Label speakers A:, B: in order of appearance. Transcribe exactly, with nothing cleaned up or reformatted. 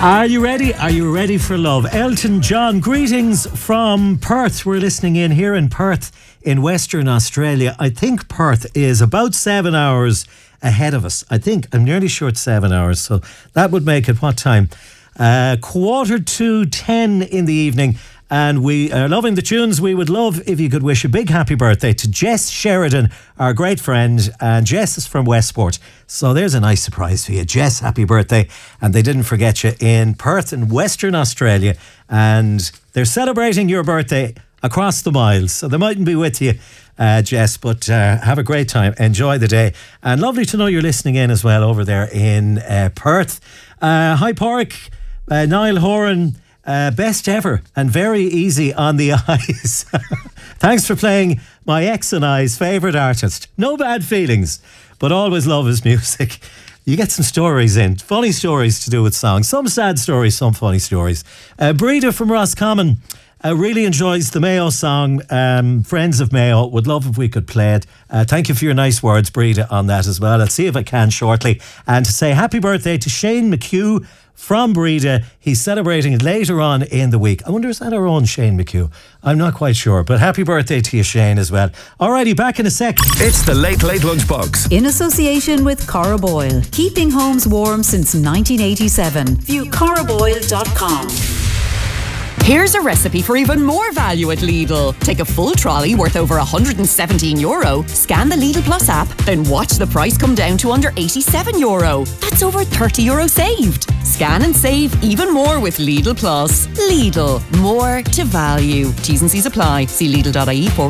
A: Are you ready? Are you ready for love? Elton John, greetings from Perth. We're listening in here in Perth in Western Australia. I think Perth is about seven hours ahead of us. I think, I'm nearly sure it's seven hours. So that would make it what time? Uh, quarter to ten in the evening. And we are loving the tunes. We would love if you could wish a big happy birthday to Jess Sheridan, our great friend. And Jess is from Westport. So there's a nice surprise for you. Jess, happy birthday. And they didn't forget you in Perth in Western Australia. And they're celebrating your birthday across the miles. So they mightn't be with you, uh, Jess, but uh, have a great time. Enjoy the day. And lovely to know you're listening in as well over there in uh, Perth. Uh, hi, Park. Uh, Niall Horan. Uh, best ever and very easy on the eyes. Thanks for playing my ex and I's favourite artist. No bad feelings, but always love his music. You get some stories in, funny stories to do with songs, some sad stories, some funny stories. Uh, Breda from Roscommon uh, really enjoys the Mayo song, um, Friends of Mayo. Would love if we could play it. Uh, thank you for your nice words, Breda, on that as well. I'll see if I can shortly. And to say happy birthday to Shane McHugh from Breda. He's celebrating later on in the week. I wonder, is that our own Shane McHugh? I'm not quite sure, but happy birthday to you, Shane, as well. Alrighty, back in a sec.
B: It's the Late Late Lunchbox.
C: In association with Cora Boyle. Keeping homes warm since nineteen eighty-seven. View cora boyle dot com.
D: Here's a recipe for even more value at Lidl. Take a full trolley worth over one hundred seventeen euro, scan the Lidl Plus app, then watch the price come down to under eighty-seven euro. That's over thirty euro saved. Scan and save even more with Lidl Plus. Lidl, more to value. T's and C's apply. See Lidl dot I E for